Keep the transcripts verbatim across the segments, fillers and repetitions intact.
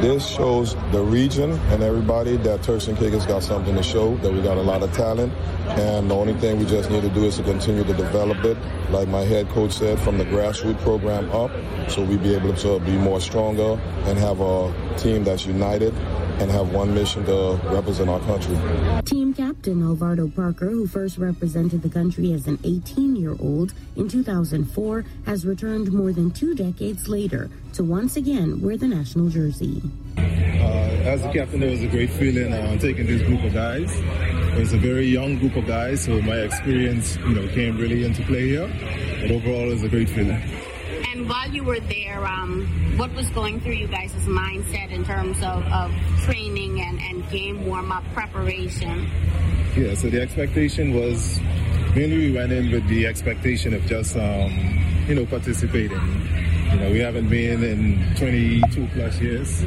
This shows the region and everybody that Turks and Caicos got something to show, that we got a lot of talent, and the only thing we just need to do is to continue to develop it, like my head coach said, from the grassroots program up, so we be able to be more stronger and have a team that's united and have one mission to represent our country. Team captain Alvardo Parker, who first represented the country as an eighteen-year-old in two thousand four, has returned more than two decades later to once again wear the national jersey. Uh, as the captain, it was a great feeling uh, taking this group of guys. It was a very young group of guys, so my experience, you know, came really into play here. But overall, it was a great feeling. And while you were there, um, what was going through you guys' mindset in terms of, of training and, and game warm-up preparation? Yeah, so the expectation was, mainly we went in with the expectation of just, um, you know, participating. You know, we haven't been in twenty-two plus years.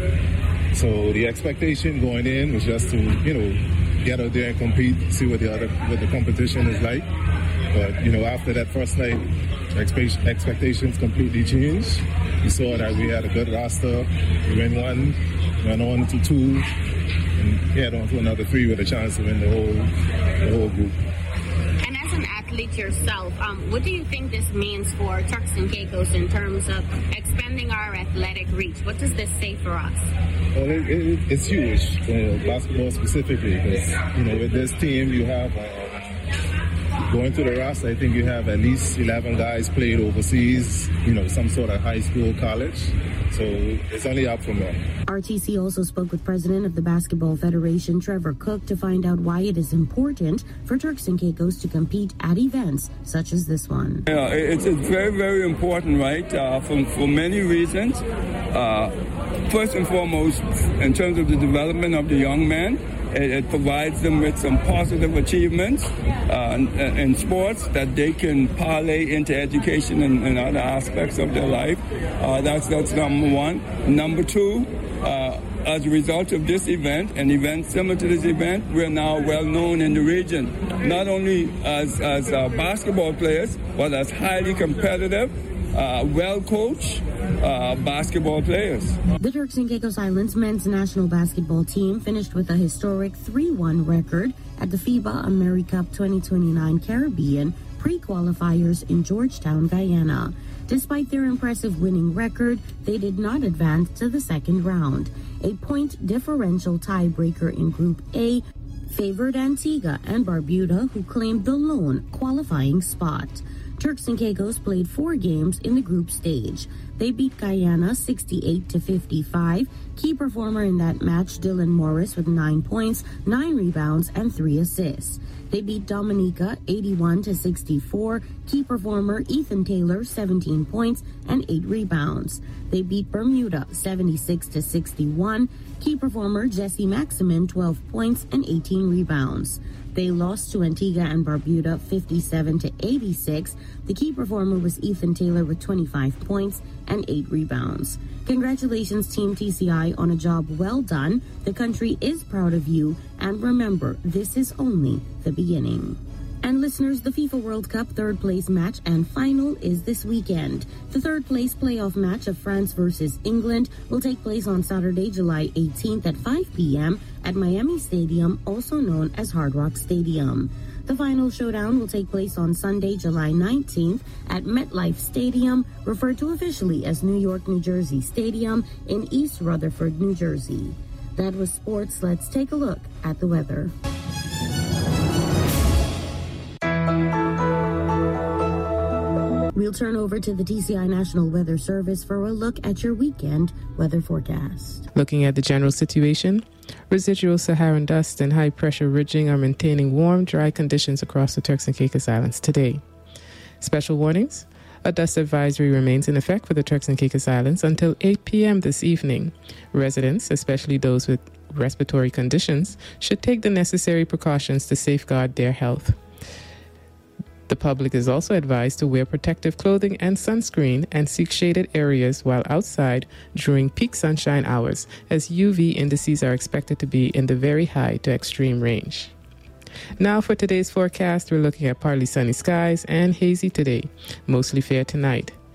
So the expectation going in was just to, you know, get out there and compete, see what the other, what the competition is like. But, you know, after that first night, expectations completely changed. We saw that we had a good roster. We went one, went on to two, and head on to another three with a chance to win the whole, the whole group. And as an athlete yourself, um, what do you think this means for Turks and Caicos in terms of expanding our athletic reach? What does this say for us? Well, it, it, it's huge, uh, basketball specifically, because, you know, with this team you have... Uh, Going to the roster, I think you have at least eleven guys played overseas, you know, some sort of high school, college. So it's only up from there. R T C also spoke with President of the Basketball Federation, Trevor Cook, to find out why it is important for Turks and Caicos to compete at events such as this one. Yeah, it's, it's very, very important, right, uh, for, for many reasons. Uh, first and foremost, in terms of the development of the young man, It, it provides them with some positive achievements uh, in, in sports that they can parlay into education and, and other aspects of their life. Uh, that's that's number one. Number two, uh, as a result of this event, an event similar to this event, we're now well known in the region, not only as, as uh, basketball players, but as highly competitive, uh, well-coached uh, basketball players. The Turks and Caicos Islands men's national basketball team finished with a historic three one record at the FIBA AmeriCup twenty twenty-nine Caribbean pre-qualifiers in Georgetown, Guyana. Despite their impressive winning record, they did not advance to the second round. A point differential tiebreaker in Group A favored Antigua and Barbuda, who claimed the lone qualifying spot. Turks and Caicos played four games in the group stage. They beat Guyana sixty-eight to fifty-five. Key performer in that match, Dylan Morris, with nine points, nine rebounds, and three assists. They beat Dominica eighty-one to sixty-four. Key performer Ethan Taylor, seventeen points and eight rebounds. They beat Bermuda seventy-six to sixty-one. Key performer Jesse Maximin, twelve points and eighteen rebounds. They lost to Antigua and Barbuda fifty-seven to eighty-six. The key performer was Ethan Taylor with twenty-five points and eight rebounds. Congratulations, Team T C I, on a job well done. The country is proud of you. And remember, this is only the beginning. And listeners, the FIFA World Cup third place match and final is this weekend. The third place playoff match of France versus England will take place on Saturday, July eighteenth at five p.m. at Miami Stadium, also known as Hard Rock Stadium. The final showdown will take place on Sunday, July nineteenth at MetLife Stadium, referred to officially as New York, New Jersey Stadium in East Rutherford, New Jersey. That was sports. Let's take a look at the weather. We'll turn over to the T C I National Weather Service for a look at your weekend weather forecast. Looking at the general situation, residual Saharan dust and high-pressure ridging are maintaining warm, dry conditions across the Turks and Caicos Islands today. Special warnings. A dust advisory remains in effect for the Turks and Caicos Islands until eight p.m. this evening. Residents, especially those with respiratory conditions, should take the necessary precautions to safeguard their health. The public is also advised to wear protective clothing and sunscreen and seek shaded areas while outside during peak sunshine hours, as U V indices are expected to be in the very high to extreme range. Now for today's forecast, we're looking at partly sunny skies and hazy today, mostly fair tonight.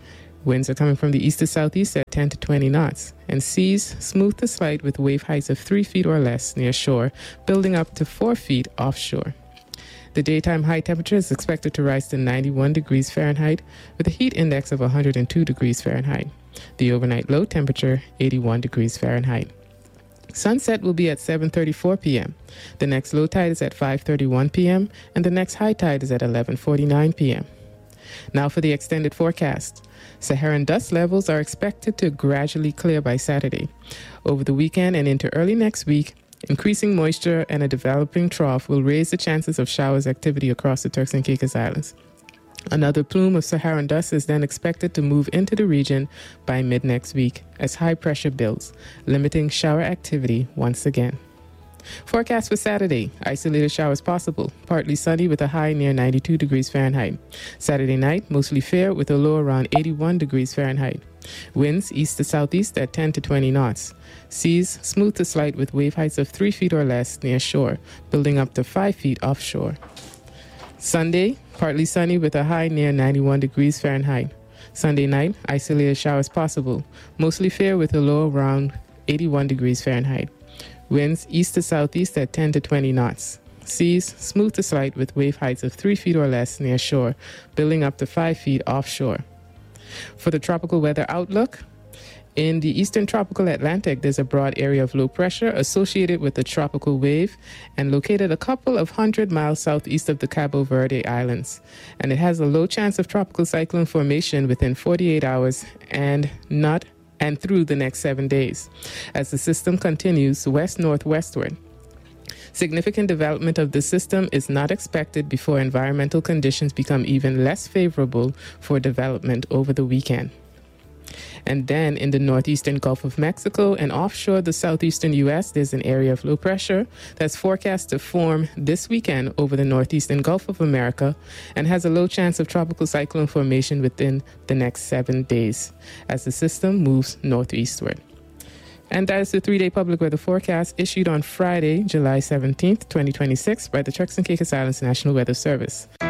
Winds are coming from the east to southeast at ten to twenty knots, and seas smooth to slight with wave heights of three feet or less near shore, building up to four feet offshore. The daytime high temperature is expected to rise to ninety-one degrees Fahrenheit with a heat index of one hundred two degrees Fahrenheit. The overnight low temperature, eighty-one degrees Fahrenheit. Sunset will be at seven thirty-four p.m. The next low tide is at five thirty-one p.m. and the next high tide is at eleven forty-nine p.m. Now for the extended forecast. Saharan dust levels are expected to gradually clear by Saturday. Over the weekend and into early next week, increasing moisture and a developing trough will raise the chances of showers activity across the Turks and Caicos Islands. Another plume of Saharan dust is then expected to move into the region by mid-next week as high pressure builds, limiting shower activity once again. Forecast for Saturday, isolated showers possible, partly sunny with a high near ninety-two degrees Fahrenheit. Saturday night, mostly fair with a low around eighty-one degrees Fahrenheit. Winds east to southeast at ten to twenty knots. Seas smooth to slight with wave heights of three feet or less near shore, building up to five feet offshore. Sunday, partly sunny with a high near ninety-one degrees Fahrenheit. Sunday night, isolated showers possible, mostly fair with a low around eighty-one degrees Fahrenheit. Winds east to southeast at ten to twenty knots. Seas smooth to slight with wave heights of three feet or less near shore, building up to five feet offshore. For the tropical weather outlook, in the eastern tropical Atlantic, there's a broad area of low pressure associated with the tropical wave and located a couple of hundred miles southeast of the Cabo Verde Islands. And it has a low chance of tropical cyclone formation within forty-eight hours and not and through the next seven days, as the system continues west-northwestward. Significant development of the system is not expected before environmental conditions become even less favorable for development over the weekend. And then in the northeastern Gulf of Mexico and offshore the southeastern U S, there's an area of low pressure that's forecast to form this weekend over the northeastern Gulf of America and has a low chance of tropical cyclone formation within the next seven days as the system moves northeastward. And that is the three-day public weather forecast issued on Friday, July seventeenth, twenty twenty-six by the Turks and Caicos Islands National Weather Service.